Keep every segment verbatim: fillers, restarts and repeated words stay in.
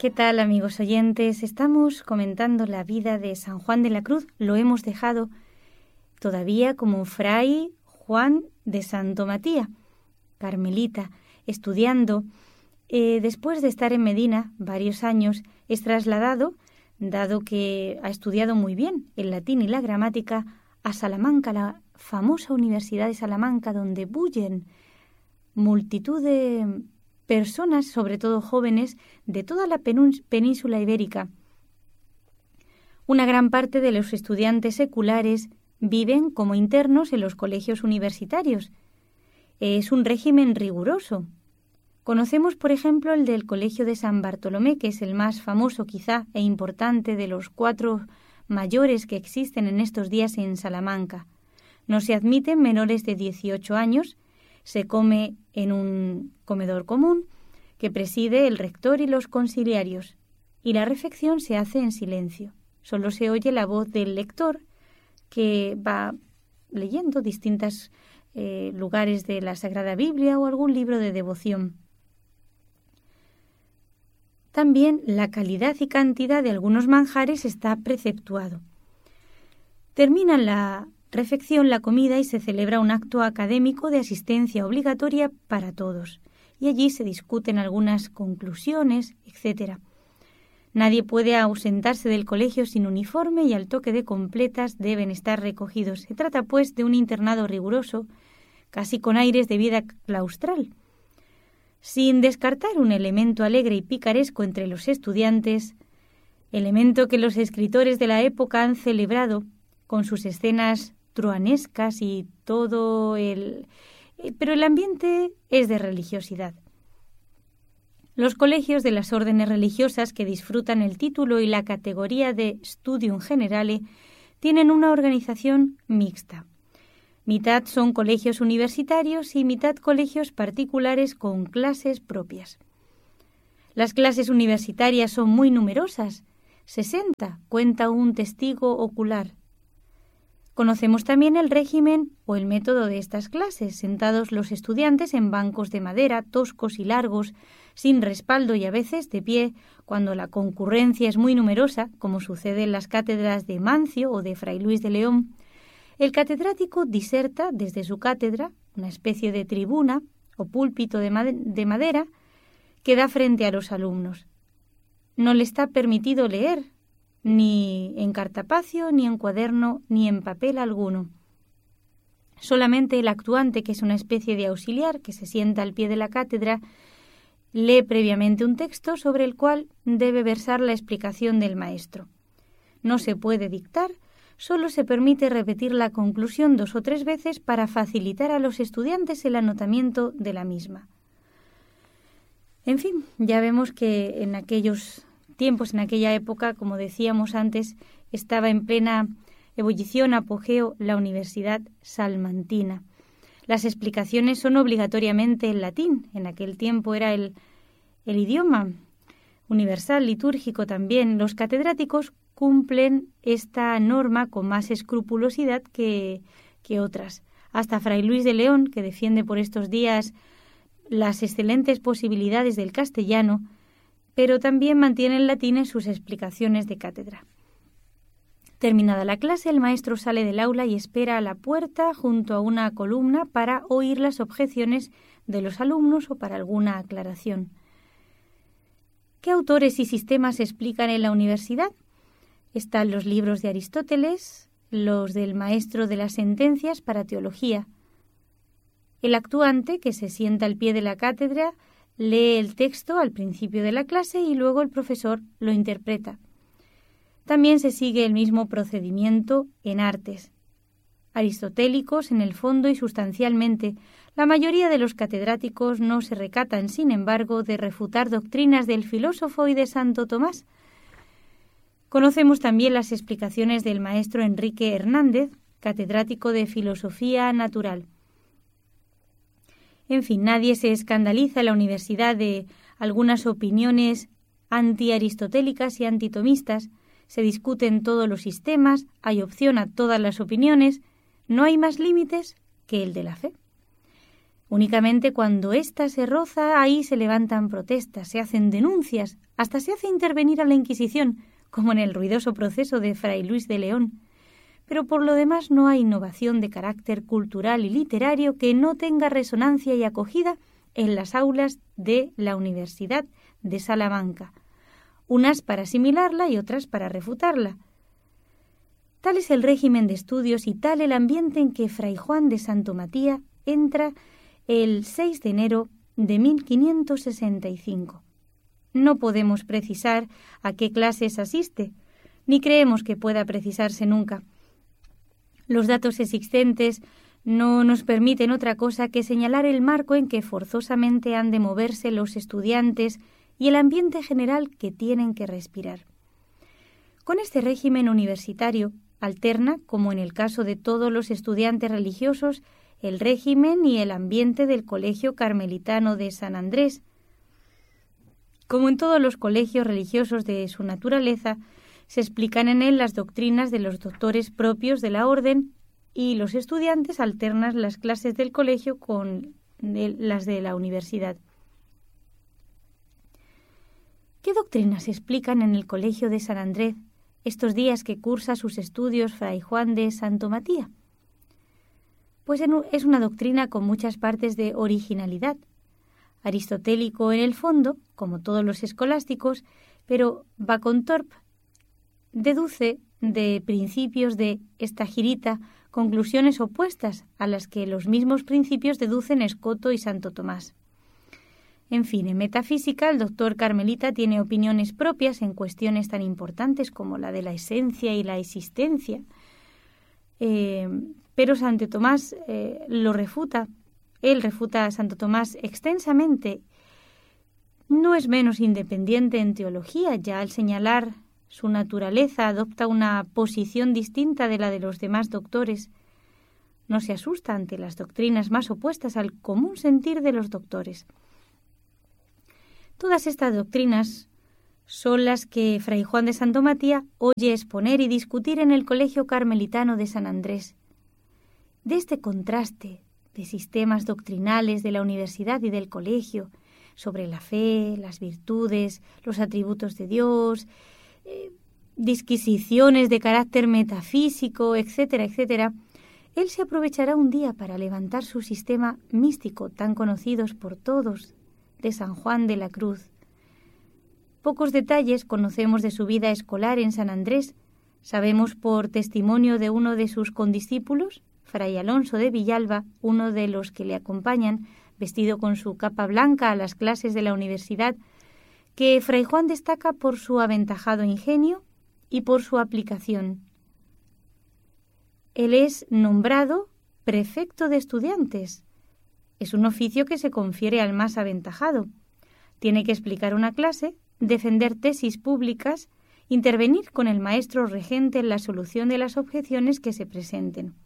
¿Qué tal, amigos oyentes? Estamos comentando la vida de San Juan de la Cruz. Lo hemos dejado todavía como Fray Juan de Santo Matías, carmelita, estudiando. Eh, después de estar en Medina varios años, es trasladado, dado que ha estudiado muy bien el latín y la gramática, a Salamanca, la famosa Universidad de Salamanca, donde bullen multitud de personas, sobre todo jóvenes, de toda la península ibérica. Una gran parte de los estudiantes seculares viven como internos en los colegios universitarios. Es un régimen riguroso. Conocemos, por ejemplo, el del Colegio de San Bartolomé, que es el más famoso quizá e importante de los cuatro mayores que existen en estos días en Salamanca. No se admiten menores de dieciocho años, se come en un comedor común que preside el rector y los conciliarios, y la refección se hace en silencio. Solo se oye la voz del lector que va leyendo distintos eh, lugares de la Sagrada Biblia o algún libro de devoción. También la calidad y cantidad de algunos manjares está preceptuado. Termina la refección, la comida, y se celebra un acto académico de asistencia obligatoria para todos, y allí se discuten algunas conclusiones, etcétera. Nadie puede ausentarse del colegio sin uniforme y al toque de completas deben estar recogidos. Se trata, pues, de un internado riguroso, casi con aires de vida claustral. Sin descartar un elemento alegre y picaresco entre los estudiantes, elemento que los escritores de la época han celebrado con sus escenas truanescas y todo el... pero el ambiente es de religiosidad. Los colegios de las órdenes religiosas que disfrutan el título y la categoría de Studium Generale tienen una organización mixta. Mitad son colegios universitarios y mitad colegios particulares con clases propias. Las clases universitarias son muy numerosas, sesenta, cuenta un testigo ocular. Conocemos también el régimen o el método de estas clases, sentados los estudiantes en bancos de madera, toscos y largos, sin respaldo y a veces de pie, cuando la concurrencia es muy numerosa, como sucede en las cátedras de Mancio o de Fray Luis de León. El catedrático diserta desde su cátedra, una especie de tribuna o púlpito de, made- de madera, que da frente a los alumnos. No le está permitido leer, ni en cartapacio, ni en cuaderno, ni en papel alguno. Solamente el actuante, que es una especie de auxiliar que se sienta al pie de la cátedra, lee previamente un texto sobre el cual debe versar la explicación del maestro. No se puede dictar, solo se permite repetir la conclusión dos o tres veces para facilitar a los estudiantes el anotamiento de la misma. En fin, ya vemos que en aquellos tiempos, en aquella época, como decíamos antes, estaba en plena ebullición, apogeo, la Universidad Salmantina. Las explicaciones son obligatoriamente en latín. En aquel tiempo era el, el idioma universal, litúrgico también. Los catedráticos cumplen esta norma con más escrupulosidad que, que otras. Hasta Fray Luis de León, que defiende por estos días las excelentes posibilidades del castellano, pero también mantiene el latín en sus explicaciones de cátedra. Terminada la clase, el maestro sale del aula y espera a la puerta junto a una columna para oír las objeciones de los alumnos o para alguna aclaración. ¿Qué autores y sistemas se explican en la universidad? Están los libros de Aristóteles, los del maestro de las sentencias para teología. El actuante, que se sienta al pie de la cátedra, lee el texto al principio de la clase y luego el profesor lo interpreta. También se sigue el mismo procedimiento en artes, aristotélicos en el fondo y sustancialmente. La mayoría de los catedráticos no se recatan, sin embargo, de refutar doctrinas del filósofo y de Santo Tomás. Conocemos también las explicaciones del maestro Enrique Hernández, catedrático de Filosofía Natural. En fin, nadie se escandaliza en la universidad de algunas opiniones antiaristotélicas y antitomistas. Se discuten todos los sistemas, hay opción a todas las opiniones, no hay más límites que el de la fe. Únicamente cuando ésta se roza, ahí se levantan protestas, se hacen denuncias, hasta se hace intervenir a la Inquisición, como en el ruidoso proceso de Fray Luis de León. Pero por lo demás no hay innovación de carácter cultural y literario que no tenga resonancia y acogida en las aulas de la Universidad de Salamanca, unas para asimilarla y otras para refutarla. Tal es el régimen de estudios y tal el ambiente en que Fray Juan de Santo Matías entra el seis de enero de mil quinientos sesenta y cinco. No podemos precisar a qué clases asiste, ni creemos que pueda precisarse nunca. Los datos existentes no nos permiten otra cosa que señalar el marco en que forzosamente han de moverse los estudiantes y el ambiente general que tienen que respirar. Con este régimen universitario alterna, como en el caso de todos los estudiantes religiosos, el régimen y el ambiente del Colegio Carmelitano de San Andrés. Como en todos los colegios religiosos de su naturaleza, se explican en él las doctrinas de los doctores propios de la orden y los estudiantes alternan las clases del colegio con las de la universidad. ¿Qué doctrinas se explican en el Colegio de San Andrés estos días que cursa sus estudios Fray Juan de Santo Matías? Pues es una doctrina con muchas partes de originalidad, aristotélico en el fondo, como todos los escolásticos, pero Bacontorp deduce de principios de esta girita conclusiones opuestas a las que los mismos principios deducen Escoto y Santo Tomás. En fin, en metafísica el doctor carmelita tiene opiniones propias en cuestiones tan importantes como la de la esencia y la existencia, eh, pero Santo Tomás eh, lo refuta. Él refuta a Santo Tomás extensamente. No es menos independiente en teología, ya al señalar su naturaleza adopta una posición distinta de la de los demás doctores. No se asusta ante las doctrinas más opuestas al común sentir de los doctores. Todas estas doctrinas son las que Fray Juan de Santo Matías oye exponer y discutir en el Colegio Carmelitano de San Andrés. De este contraste de sistemas doctrinales de la universidad y del colegio, sobre la fe, las virtudes, los atributos de Dios, eh, disquisiciones de carácter metafísico, etcétera, etcétera, él se aprovechará un día para levantar su sistema místico tan conocidos por todos, de San Juan de la Cruz. Pocos detalles conocemos de su vida escolar en San Andrés. Sabemos por testimonio de uno de sus condiscípulos, Fray Alonso de Villalba, uno de los que le acompañan, vestido con su capa blanca a las clases de la universidad, que Fray Juan destaca por su aventajado ingenio y por su aplicación. Él es nombrado prefecto de estudiantes. Es un oficio que se confiere al más aventajado. Tiene que explicar una clase, defender tesis públicas, intervenir con el maestro regente en la solución de las objeciones que se presenten.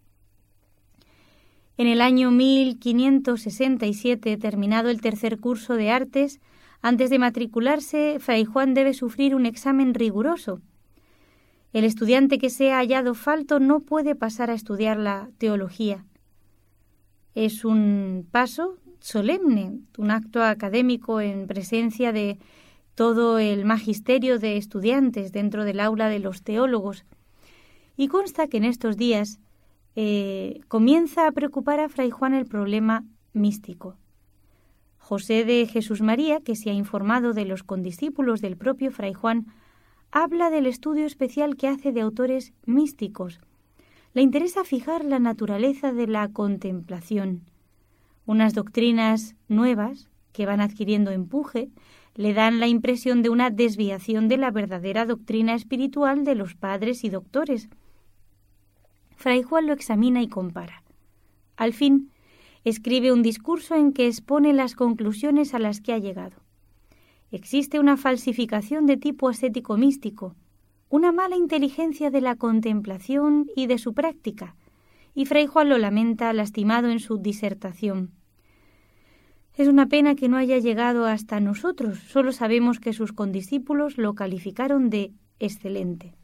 En el año mil quinientos sesenta y siete, terminado el tercer curso de artes, antes de matricularse, Fray Juan debe sufrir un examen riguroso. El estudiante que sea hallado falto no puede pasar a estudiar la teología. Es un paso solemne, un acto académico en presencia de todo el magisterio de estudiantes dentro del aula de los teólogos. Y consta que en estos días eh, comienza a preocupar a Fray Juan el problema místico. José de Jesús María, que se ha informado de los condiscípulos del propio Fray Juan, habla del estudio especial que hace de autores místicos. Le interesa fijar la naturaleza de la contemplación. Unas doctrinas nuevas, que van adquiriendo empuje, le dan la impresión de una desviación de la verdadera doctrina espiritual de los padres y doctores. Fray Juan lo examina y compara. Al fin, escribe un discurso en que expone las conclusiones a las que ha llegado. Existe una falsificación de tipo ascético místico, una mala inteligencia de la contemplación y de su práctica, y Fray Juan lo lamenta lastimado en su disertación. Es una pena que no haya llegado hasta nosotros, solo sabemos que sus condiscípulos lo calificaron de excelente.